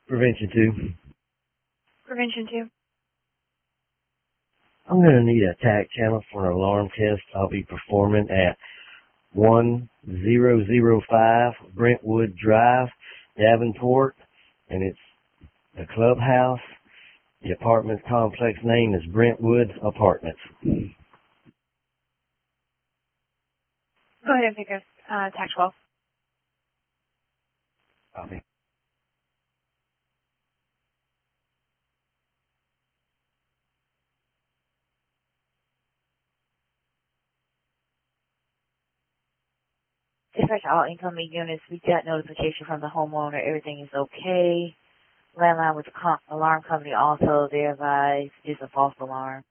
Prevention 2. Prevention 2. I'm going to need a TAC channel for an alarm test I'll be performing at 1005 Brentwood Drive, Davenport, and it's the clubhouse. The apartment complex name is Brentwood Apartments. Go ahead and pick us TAC 12. Copy. Dispatch all incoming units. We got notification from the homeowner. Everything is okay. Landline with the alarm company also. They advised it's a false alarm.